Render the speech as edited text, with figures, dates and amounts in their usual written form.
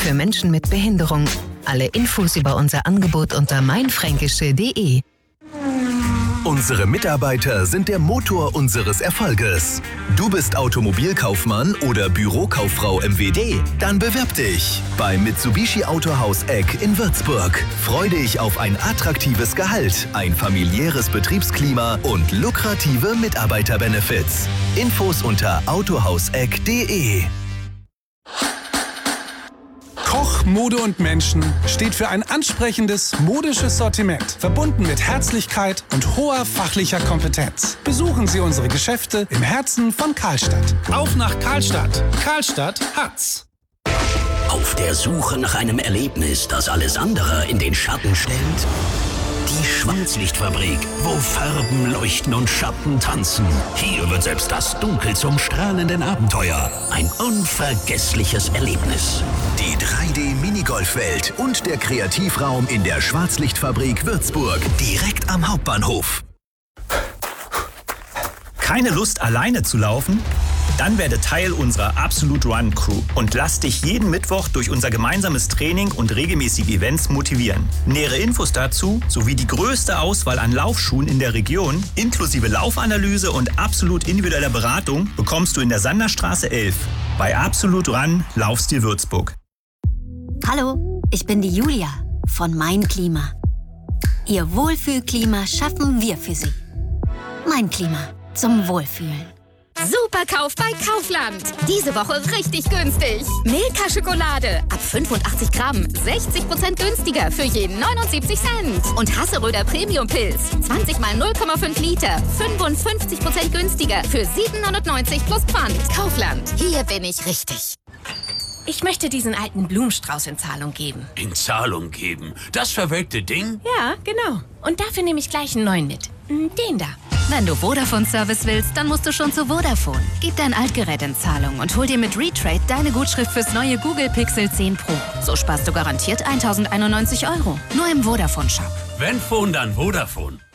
für Menschen mit Behinderung. Alle Infos über unser Angebot unter mainfränkische.de. Unsere Mitarbeiter sind der Motor unseres Erfolges. Du bist Automobilkaufmann oder Bürokauffrau im WD? Dann bewirb dich beim Mitsubishi Autohaus Eck in Würzburg. Freu dich auf ein attraktives Gehalt, ein familiäres Betriebsklima und lukrative Mitarbeiterbenefits. Infos unter autohauseck.de. Koch, Mode und Menschen steht für ein ansprechendes, modisches Sortiment, verbunden mit Herzlichkeit und hoher fachlicher Kompetenz. Besuchen Sie unsere Geschäfte im Herzen von Karlstadt. Auf nach Karlstadt. Karlstadt hat's. Auf der Suche nach einem Erlebnis, das alles andere in den Schatten stellt? Die Schwarzlichtfabrik, wo Farben leuchten und Schatten tanzen. Hier wird selbst das Dunkel zum strahlenden Abenteuer. Ein unvergessliches Erlebnis. Die 3D-Minigolfwelt und der Kreativraum in der Schwarzlichtfabrik Würzburg, direkt am Hauptbahnhof. Keine Lust, alleine zu laufen? Dann werde Teil unserer Absolute Run Crew und lass dich jeden Mittwoch durch unser gemeinsames Training und regelmäßige Events motivieren. Nähere Infos dazu sowie die größte Auswahl an Laufschuhen in der Region, inklusive Laufanalyse und absolut individueller Beratung, bekommst du in der Sanderstraße 11. Bei Absolute Run Laufstil Würzburg. Hallo, ich bin die Julia von Mein Klima. Ihr Wohlfühlklima schaffen wir für Sie. Mein Klima zum Wohlfühlen. Superkauf bei Kaufland. Diese Woche richtig günstig. Milka-Schokolade ab 85 Gramm, 60% günstiger für jeden 79 Cent. Und Hasseröder Premium-Pilz, 20 mal 0,5 Liter, 55% günstiger für 7,99 plus Pfand. Kaufland, hier bin ich richtig. Ich möchte diesen alten Blumenstrauß in Zahlung geben. In Zahlung geben? Das verwelkte Ding? Ja, genau. Und dafür nehme ich gleich einen neuen mit. Den da. Wenn du Vodafone-Service willst, dann musst du schon zu Vodafone. Gib dein Altgerät in Zahlung und hol dir mit Retrade deine Gutschrift fürs neue Google Pixel 10 Pro. So sparst du garantiert 1.091 €. Nur im Vodafone-Shop. Wenn Phone, dann Vodafone.